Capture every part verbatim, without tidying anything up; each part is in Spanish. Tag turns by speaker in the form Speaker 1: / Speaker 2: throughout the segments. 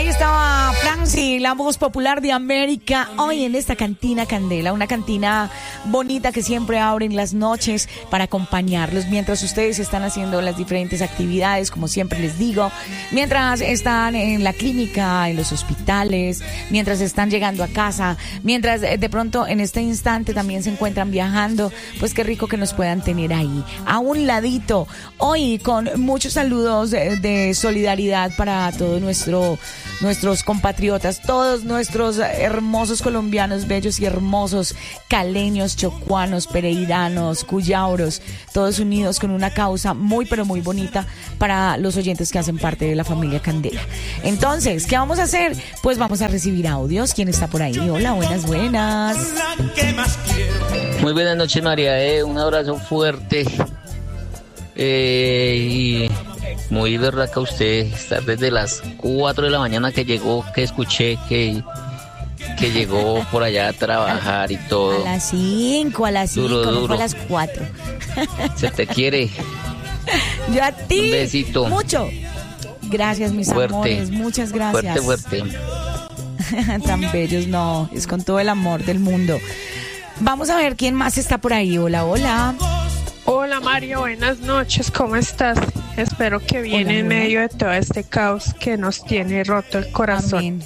Speaker 1: Ahí estaba Franci, la voz popular de América, hoy en esta cantina Candela, una cantina bonita que siempre abren las noches para acompañarlos mientras ustedes están haciendo las diferentes actividades, como siempre les digo, mientras están en la clínica, en los hospitales, mientras están llegando a casa, mientras de pronto en este instante también se encuentran viajando, pues qué rico que nos puedan tener ahí, a un ladito, hoy con muchos saludos de, de solidaridad para todo nuestro nuestros compatriotas, todos nuestros hermosos colombianos, bellos y hermosos, caleños, chocuanos, pereiranos, cuyauros, todos unidos con una causa muy pero muy bonita para los oyentes que hacen parte de la familia Candela. Entonces, ¿qué vamos a hacer? Pues vamos a recibir audios. ¿Quién está por ahí? Hola, buenas, buenas.
Speaker 2: Muy buenas noches, María. Eh, un abrazo fuerte. Eh, y muy verdad que usted está desde las cuatro de la mañana que llegó, que escuché que, que llegó por allá a trabajar y todo.
Speaker 1: A las cinco, a las cinco,
Speaker 2: duro,
Speaker 1: no
Speaker 2: duro.
Speaker 1: fue a las cuatro.
Speaker 2: Se te quiere.
Speaker 1: Yo a ti.
Speaker 2: Un besito.
Speaker 1: Mucho. Gracias, mis
Speaker 2: fuerte.
Speaker 1: amores. Muchas gracias.
Speaker 2: Fuerte, fuerte.
Speaker 1: Tan bellos, no. Es con todo el amor del mundo. Vamos a ver quién más está por ahí. Hola, hola.
Speaker 3: Hola Mario, buenas noches, ¿cómo estás? Espero que bien
Speaker 1: Hola,
Speaker 3: en
Speaker 1: hola.
Speaker 3: medio de todo este caos que nos tiene roto el corazón.
Speaker 1: Amén.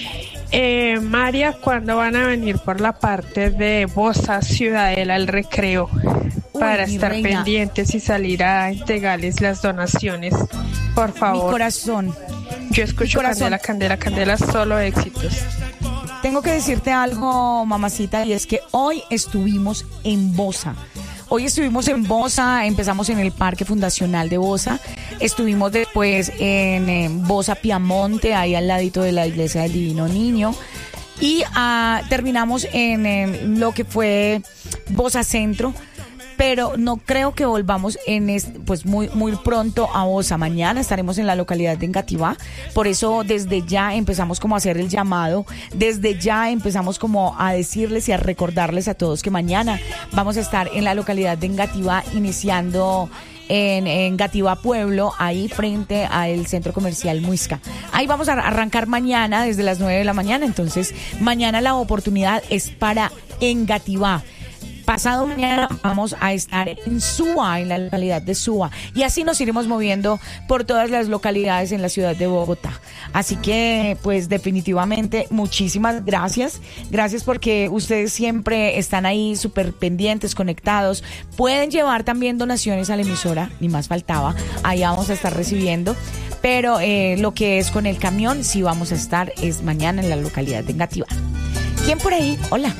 Speaker 3: Eh, María, ¿cuándo van a venir por la parte de Bosa, Ciudadela, el Recreo?
Speaker 1: Uy,
Speaker 3: Para
Speaker 1: mi
Speaker 3: estar
Speaker 1: reina.
Speaker 3: pendientes y salir a entregarles las donaciones, por
Speaker 1: Mi
Speaker 3: favor.
Speaker 1: corazón.
Speaker 3: Yo escucho
Speaker 1: mi corazón.
Speaker 3: Candela, Candela, Candela, solo éxitos.
Speaker 1: Tengo que decirte algo, mamacita, y es que hoy estuvimos en Bosa. Hoy estuvimos en Bosa, empezamos en el Parque Fundacional de Bosa, estuvimos después en, en Bosa Piamonte, ahí al ladito de la Iglesia del Divino Niño, y uh, terminamos en, en lo que fue Bosa Centro, pero no creo que volvamos en este, pues muy muy pronto a Bosa. Mañana estaremos en la localidad de Engativá, por eso desde ya empezamos como a hacer el llamado, desde ya empezamos como a decirles y a recordarles a todos que mañana vamos a estar en la localidad de Engativá iniciando en, en Engativá Pueblo, ahí frente al centro comercial Muisca. Ahí vamos a arrancar mañana desde las nueve de la mañana, entonces mañana la oportunidad es para Engativá. Pasado mañana vamos a estar en Suba, en la localidad de Suba, y así nos iremos moviendo por todas las localidades en la ciudad de Bogotá. Así que, pues definitivamente, muchísimas gracias. Gracias porque ustedes siempre están ahí súper pendientes, conectados. Pueden llevar también donaciones a la emisora, ni más faltaba. Ahí vamos a estar recibiendo. Pero eh, lo que es con el camión, sí vamos a estar, es mañana en la localidad de Engativá. ¿Quién por ahí? Hola.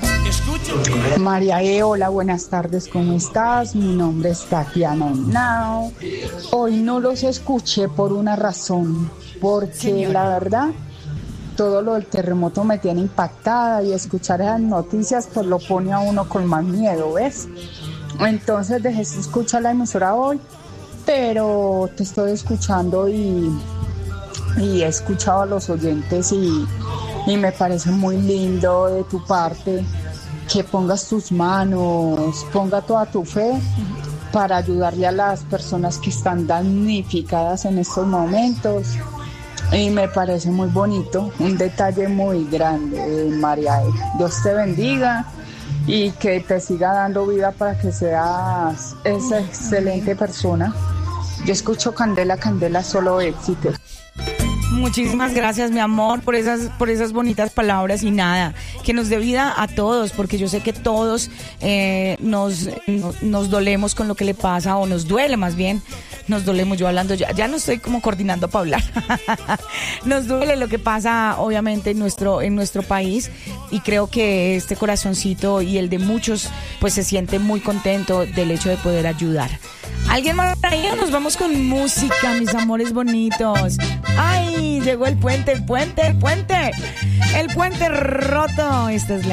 Speaker 4: María E, hola, buenas tardes, ¿cómo estás? Mi nombre es Tatiana Now. Hoy no los escuché por una razón, porque
Speaker 1: Señora.
Speaker 4: la verdad, todo lo del terremoto me tiene impactada y escuchar esas noticias pues lo pone a uno con más miedo, ¿ves? Entonces dejé de escuchar la emisora hoy, pero te estoy escuchando y, y he escuchado a los oyentes y... Y me parece muy lindo de tu parte que pongas tus manos, ponga toda tu fe para ayudarle a las personas que están damnificadas en estos momentos. Y me parece muy bonito, un detalle muy grande, María. Dios te bendiga y que te siga dando vida para que seas esa excelente persona. Yo escucho Candela, Candela, solo éxitos.
Speaker 1: Muchísimas gracias, mi amor, por esas por esas bonitas palabras y nada, que nos dé vida a todos, porque yo sé que todos eh, nos, nos nos dolemos con lo que le pasa, o nos duele más bien, nos dolemos, yo hablando, ya, ya no estoy como coordinando para hablar, nos duele lo que pasa obviamente en nuestro, en nuestro país, y creo que este corazoncito y el de muchos pues se siente muy contento del hecho de poder ayudar. ¿Alguien más ahí? Nos vamos con música, mis amores bonitos. ¡Ay! Llegó el puente, el puente, el puente. El puente roto. Esta es la